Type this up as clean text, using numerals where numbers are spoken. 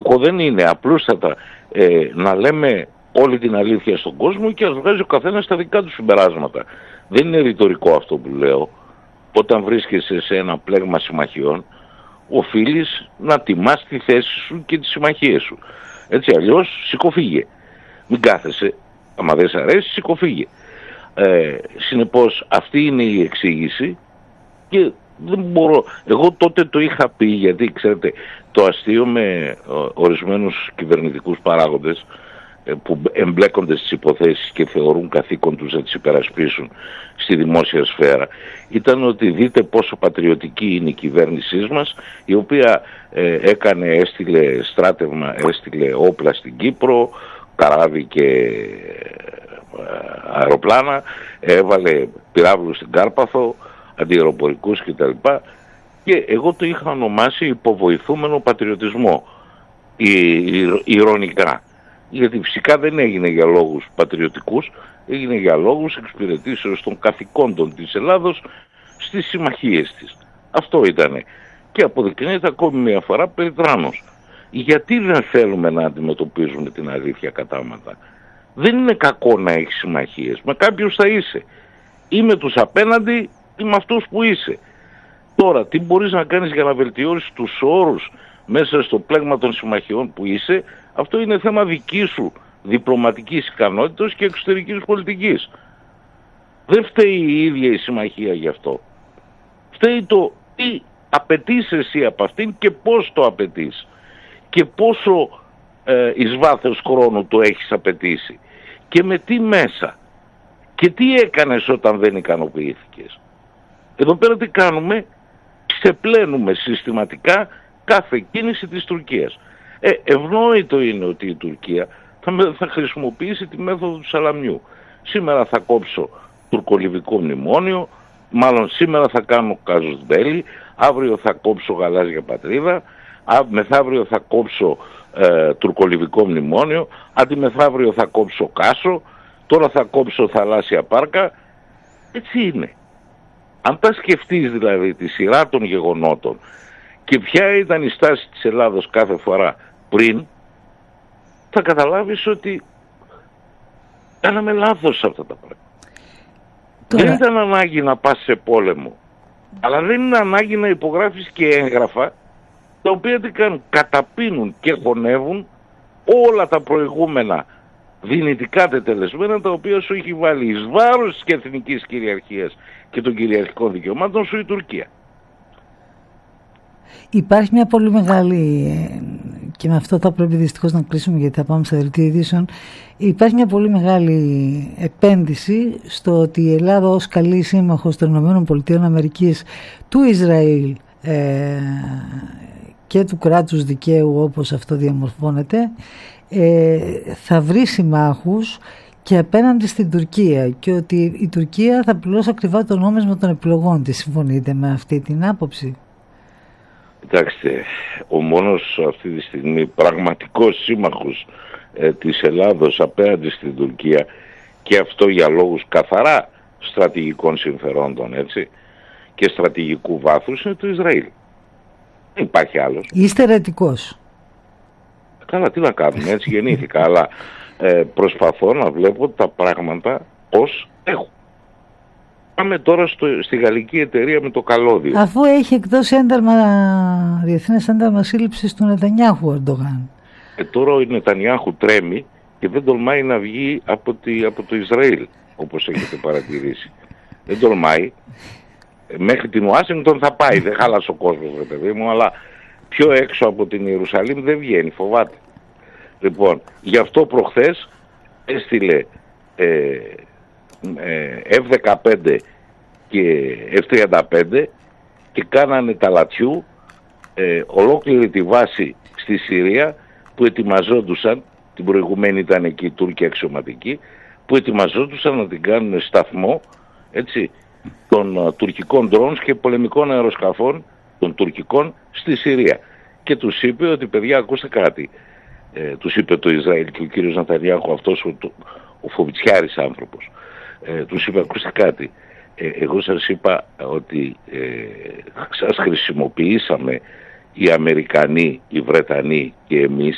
στόχο δεν είναι απλούστατα να λέμε όλη την αλήθεια στον κόσμο και ας βγάζει ο καθένας τα δικά του συμπεράσματα. Δεν είναι ρητορικό αυτό που λέω. Όταν βρίσκεσαι σε ένα πλέγμα συμμαχιών, οφείλεις να τιμάς τη θέση σου και τις συμμαχίες σου. Έτσι, αλλιώς σηκωφύγε. Μην κάθεσαι, άμα δεν σ' αρέσει, σηκωφύγε. Συνεπώς αυτή είναι η εξήγηση και δεν μπορώ. Εγώ τότε το είχα πει, γιατί ξέρετε το αστείο με ορισμένους κυβερνητικούς παράγοντες που εμπλέκονται στις υποθέσεις και θεωρούν καθήκον τους να τις υπερασπίσουν στη δημόσια σφαίρα, ήταν ότι δείτε πόσο πατριωτική είναι η κυβέρνησή μας, η οποία έστειλε στράτευμα, έστειλε όπλα στην Κύπρο, καράβι και αεροπλάνα, έβαλε πυράβλους στην Κάρπαθο, αντιαεροπορικούς κτλ. Και εγώ το είχα ονομάσει υποβοηθούμενο πατριωτισμό, ηρωνικά. Γιατί φυσικά δεν έγινε για λόγους πατριωτικούς, έγινε για λόγους εξυπηρετήσεως των καθηκόντων της Ελλάδος στις συμμαχίες της. Αυτό ήτανε. Και αποδεικνύεται ακόμη μια φορά περί τράνος. Γιατί δεν θέλουμε να αντιμετωπίζουμε την αλήθεια κατάματα? Δεν είναι κακό να έχεις συμμαχίες. Με κάποιους θα είσαι. Ή με τους απέναντι ή με αυτούς που είσαι. Τώρα, τι μπορείς να κάνεις για να βελτιώσεις τους όρους μέσα στο πλέγμα των συμμαχιών που είσαι? Αυτό είναι θέμα δική σου διπλωματικής ικανότητας και εξωτερικής πολιτικής. Δεν φταίει η ίδια η συμμαχία γι' αυτό. Φταίει το τι απαιτείς εσύ από αυτήν και πώς το απαιτείς. Και πόσο εις βάθος χρόνου το έχεις απαιτήσει. Και με τι μέσα. Και τι έκανες όταν δεν ικανοποιήθηκες. Εδώ πέρα τι κάνουμε? Ξεπλένουμε συστηματικά κάθε κίνηση της Τουρκίας. Ευνόητο είναι ότι η Τουρκία θα χρησιμοποιήσει τη μέθοδο του σαλαμιού. Σήμερα θα κόψω τουρκολιβικό μνημόνιο, μάλλον σήμερα θα κάνω κάζους μπέλι, αύριο θα κόψω γαλάζια πατρίδα, μεθαύριο θα κόψω τουρκολιβικό μνημόνιο, αντιμεθαύριο θα κόψω κάσο, τώρα θα κόψω θαλάσσια πάρκα. Έτσι είναι. Αν τα σκεφτείς δηλαδή τη σειρά των γεγονότων και ποια ήταν η στάση της Ελλάδος κάθε φορά πριν, θα καταλάβεις ότι κάναμε λάθος σε αυτά τα πράγματα. Δεν ήταν ανάγκη να πας σε πόλεμο, αλλά δεν είναι ανάγκη να υπογράφεις και έγγραφα τα οποία τι κάνουν? Καταπίνουν και χωνεύουν όλα τα προηγούμενα δυνητικά τετελεσμένα τα οποία σου έχει βάλει εις βάρος της εθνικής κυριαρχίας και των κυριαρχικών δικαιωμάτων σου η Τουρκία. Υπάρχει μια πολύ μεγάλη, και με αυτό θα πρέπει δυστυχώς να κλείσουμε γιατί θα πάμε σε δελτίο ειδήσεων, υπάρχει μια πολύ μεγάλη επένδυση στο ότι η Ελλάδα ως καλή σύμμαχος των ΗΠΑ, του Ισραήλ και του κράτους δικαίου όπως αυτό διαμορφώνεται, θα βρει συμμάχους και απέναντι στην Τουρκία, και ότι η Τουρκία θα πληρώσει ακριβά το νόμισμα των επιλογών της. Συμφωνείτε με αυτή την άποψη? Κοιτάξτε, ο μόνος αυτή τη στιγμή πραγματικός σύμμαχος της Ελλάδος απέναντι στην Τουρκία, και αυτό για λόγους καθαρά στρατηγικών συμφερόντων, έτσι, και στρατηγικού βάθους, είναι το Ισραήλ. Δεν υπάρχει άλλος. Είστε ερετικός? Καλά, τι να κάνουμε, έτσι γεννήθηκα, αλλά προσπαθώ να βλέπω τα πράγματα ως έχουν. Πάμε τώρα στη γαλλική εταιρεία με το καλώδιο. Αφού έχει εκδώσει διεθνές ένταλμα σύλληψης του Νετανιάχου ο Ερντογάν. Τώρα ο Νετανιάχου τρέμει και δεν τολμάει να βγει από το Ισραήλ, όπως έχετε παρατηρήσει. Δεν τολμάει. Μέχρι την Ουάσιγκτον θα πάει, δεν χάλασε ο κόσμος, ρε παιδί μου, αλλά πιο έξω από την Ιερουσαλήμ δεν βγαίνει, φοβάται. Λοιπόν, γι' αυτό προχθές έστειλε F-15 και F-35 και κάνανε τα λατσιού ολόκληρη τη βάση στη Συρία που ετοιμαζόντουσαν, την προηγουμένη ήταν εκεί οι Τούρκοι αξιωματικοί, που ετοιμαζόντουσαν να την κάνουν σταθμό, έτσι, των τουρκικών drones και πολεμικών αεροσκαφών των τουρκικών στη Συρία. Και τους είπε ότι παιδιά ακούστε κάτι, τους είπε το Ισραήλ και ο κύριος Νετανιάχου, αυτός ο φοβητσιάρης άνθρωπος, τους είπε ακούστε κάτι, εγώ σας είπα ότι σας χρησιμοποιήσαμε οι Αμερικανοί, οι Βρετανοί και εμείς